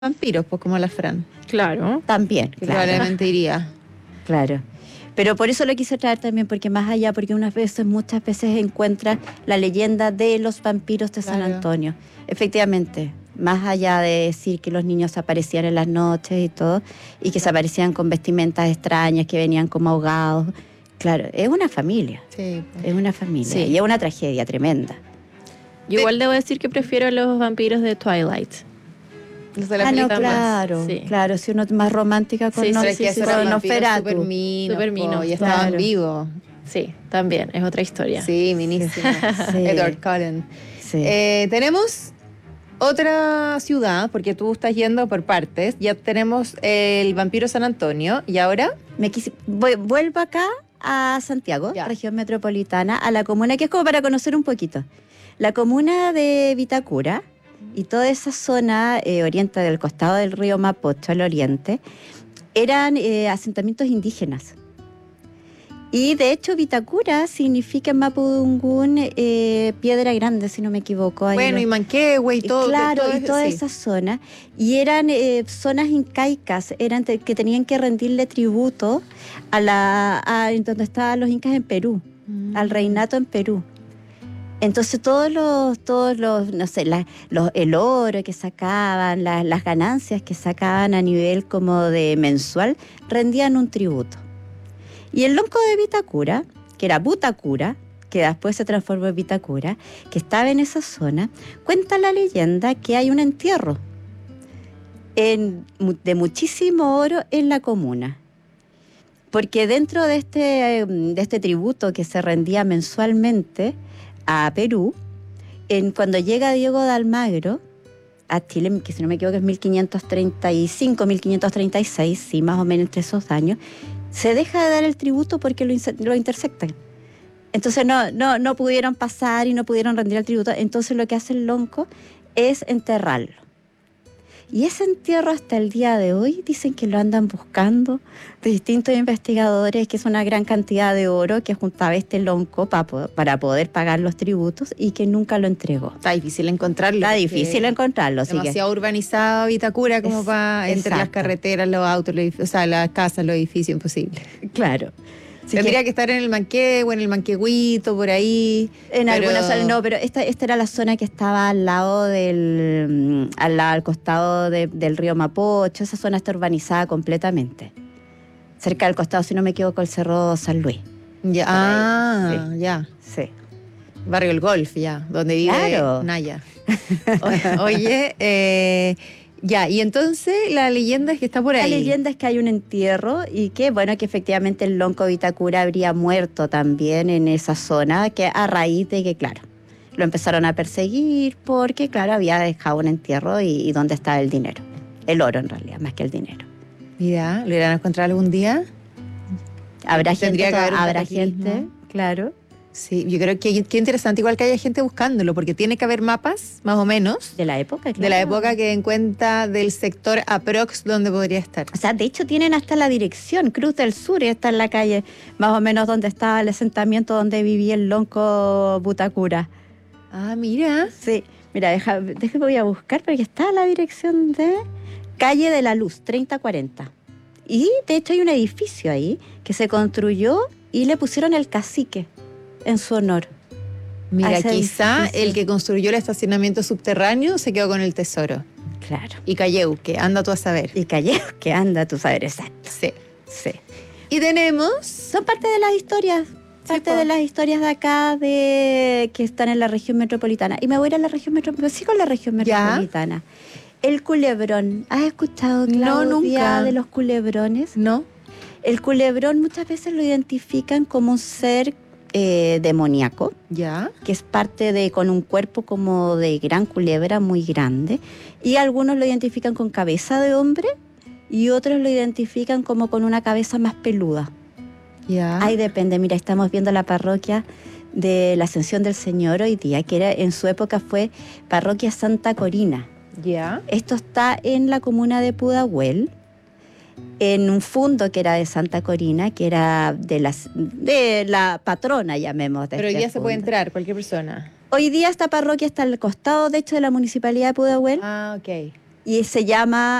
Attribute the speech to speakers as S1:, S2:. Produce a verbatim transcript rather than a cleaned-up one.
S1: vampiros, pues como la Fran.
S2: Claro.
S3: También,
S1: Que
S3: claro.
S1: probablemente iría.
S3: Claro. Pero por eso lo quise traer también, porque más allá, porque unas veces, muchas veces encuentras la leyenda de los vampiros de San
S1: Claro.
S3: Antonio. Efectivamente, más allá de decir que los niños aparecían en las noches y todo, y que se aparecían con vestimentas extrañas, que venían como ahogados. Claro, es una familia.
S1: Sí. pues.
S3: Es una familia.
S1: Sí.
S3: Y es una tragedia tremenda.
S2: Yo igual debo decir que prefiero a los vampiros de Twilight.
S1: Los de la
S3: Ah, no,
S1: película más.
S3: claro.
S2: Sí.
S3: Claro, si uno es más romántica con,
S2: Sí,
S3: no,
S2: sí,
S1: Pero es que
S2: sí,
S1: esos
S2: sí,
S1: eran
S2: sí.
S1: vampiros
S3: Nosferatu.
S1: súper minos,
S2: Súper
S1: po,
S2: minos,
S1: y estaban
S3: claro.
S1: vivos.
S2: Sí, también, es otra historia.
S1: Sí, minísimo.
S3: Sí.
S1: Edward Cullen.
S3: Sí.
S1: Eh, tenemos otra ciudad, porque tú estás yendo por partes. Ya tenemos el vampiro San Antonio. ¿Y ahora?
S3: Me quisi- voy- vuelvo acá a Santiago,
S1: Ya.
S3: región metropolitana, a la comuna, que es como para conocer un poquito. La comuna de Vitacura y toda esa zona eh, oriente del costado del río Mapocho, al oriente, eran eh, asentamientos indígenas. Y de hecho Vitacura significa en mapudungún eh, piedra grande, si no me equivoco. Ahí
S1: Bueno,
S3: lo-
S1: y Manquehue y todo.
S3: claro,
S1: todo
S3: y toda
S1: sí.
S3: esa zona. Y eran eh, zonas incaicas, eran te- que tenían que rendirle tributo a la a en donde estaban los incas en Perú,
S1: Mm.
S3: al reinato en Perú. Entonces todos los, todos los, no sé, la- los, el oro que sacaban, la- las ganancias que sacaban a nivel como de mensual, rendían un tributo. Y el lonco de Vitacura, que era Butacura, que después se transformó en Vitacura, que estaba en esa zona, cuenta la leyenda que hay un entierro en- de muchísimo oro en la comuna. Porque dentro de este, eh, de este tributo que se rendía mensualmente a Perú, en, cuando llega Diego de Almagro a Chile, que si no me equivoco es mil quinientos treinta y cinco, mil quinientos treinta y seis, sí, más o menos entre esos años, se deja de dar el tributo porque lo, inse- lo intersectan. Entonces no, no, no pudieron pasar y no pudieron rendir el tributo. Entonces lo que hace el lonco es enterrarlo. Y ese entierro hasta el día de hoy dicen que lo andan buscando de distintos investigadores, que es una gran cantidad de oro que juntaba este lonco pa po- para poder pagar los tributos y que nunca lo entregó.
S1: Está difícil encontrarlo.
S3: Está
S1: porque
S3: difícil encontrarlo, así que
S1: demasiado urbanizado Vitacura como
S3: Es-
S1: para entre las
S3: exacto.
S1: carreteras, los autos, los edificios, o sea, las casas, los edificios, imposible.
S3: claro. Así
S1: Tendría que,
S3: que
S1: estar en el Manquehue, en el Manquehuito, por ahí.
S3: en
S1: pero-
S3: algunas zonas no, pero esta, esta era la zona que estaba al lado del, mm, al, lado- al costado de- del río Mapocho. Esa zona está urbanizada completamente. Cerca del costado, si no me equivoco, el Cerro San Luis.
S1: Ya,
S3: Por ahí,
S1: ah,
S3: sí.
S1: ya.
S3: Sí.
S1: Barrio El Golf, ya, donde vive
S3: Claro.
S1: Naya. O- Oye, eh, ya, y entonces la leyenda es que está por ahí.
S3: La leyenda es que hay un entierro y que, bueno, que efectivamente el lonco Vitacura habría muerto también en esa zona, que a raíz de que, claro, lo empezaron a perseguir porque, claro, había dejado un entierro y, y dónde estaba el dinero. El oro, en realidad, más que el dinero.
S1: Mira, ¿lo irán a encontrar algún día?
S3: Habrá gente,
S1: Tendría que haber un
S3: habrá
S1: cataclismo.
S3: gente, claro,
S1: Sí, yo creo que qué interesante, igual que haya gente buscándolo, porque tiene que haber mapas, más o menos,
S3: de la época, claro.
S1: de la época que den cuenta del sector aprox donde podría estar.
S3: O sea, de hecho tienen hasta la dirección, Cruz del Sur, y está en la calle, más o menos donde estaba el asentamiento donde vivía el lonco Butacura.
S1: Ah, mira.
S3: Sí, mira, deja, deja voy a buscar porque está la dirección de Calle de la Luz, treinta cuarenta. Y de hecho hay un edificio ahí que se construyó y le pusieron el cacique en su honor. A
S1: Mira,
S3: ese
S1: quizá
S3: edificio.
S1: el que construyó el estacionamiento subterráneo se quedó con el tesoro.
S3: Claro.
S1: Y Calleu, que anda tú a saber.
S3: Y Calle, que anda, tú sabes, exacto.
S1: Sí.
S3: Sí.
S1: Y tenemos...
S3: Son parte de las historias, parte
S1: po.
S3: de las historias de acá de que están en la región metropolitana. Y me voy a ir a la región metropolitana, sí con la región
S1: Ya.
S3: metropolitana. El culebrón. ¿Has escuchado, Claudia,
S1: No, nunca.
S3: de los culebrones?
S1: ¿No?
S3: El culebrón muchas veces lo identifican como un ser eh, demoníaco,
S1: Ya.
S3: que es parte de, con un cuerpo como de gran culebra muy grande, y algunos lo identifican con cabeza de hombre y otros lo identifican como con una cabeza más peluda.
S1: Ya.
S3: Ahí depende, mira, estamos viendo la parroquia de la Ascensión del Señor hoy día, que era, en su época fue parroquia Santa Corina.
S1: Ya.
S3: Esto está en la comuna de Pudahuel, en un fundo que era de Santa Corina, que era de, las, de la patrona, llamemos. De
S1: Pero hoy
S3: este
S1: día se puede
S3: fundo.
S1: entrar cualquier persona.
S3: Hoy día esta parroquia está al costado, de hecho, de la municipalidad de Pudahuel.
S1: Ah, ok.
S3: y se llama